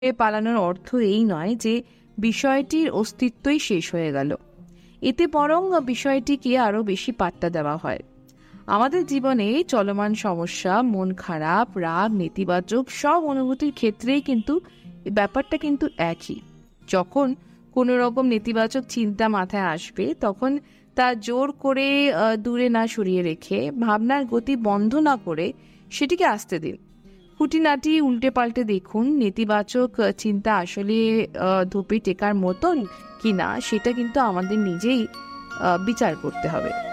পালানোর অর্থ এই নয় যে বিষয়টির অস্তিত্বই শেষ হয়ে গেল। এতে বরং বিষয়টিকে আরো বেশি পাত্তা দেওয়া হয়। আমাদের জীবনে চলমান সমস্যা, মন খারাপ, রাগ, নেতিবাচক সব অনুভূতির ক্ষেত্রেই কিন্তু এই ব্যাপারটা কিন্তু একই। যখন কোনো রকম নেতিবাচক চিন্তা মাথায় আসবে, তখন তা জোর করে দূরে না সরিয়ে রেখে, ভাবনার গতি বন্ধ না করে সেটিকে আসতে দিন। খুঁটিনাটি উল্টে পাল্টে দেখুন নেতিবাচক চিন্তা আসলে ধোপে টেকার মতন কিনা, সেটা কিন্তু আমাদের নিজেই বিচার করতে হবে।